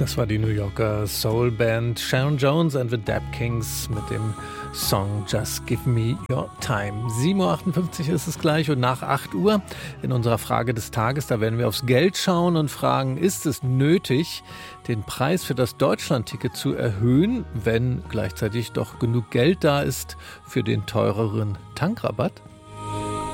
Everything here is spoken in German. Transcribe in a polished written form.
Das war die New Yorker Soul-Band Sharon Jones and the Dap Kings mit dem Song Just Give Me Your Time. 7.58 Uhr ist es gleich und nach 8 Uhr in unserer Frage des Tages, da werden wir aufs Geld schauen und fragen, ist es nötig, den Preis für das Deutschlandticket zu erhöhen, wenn gleichzeitig doch genug Geld da ist für den teureren Tankrabatt?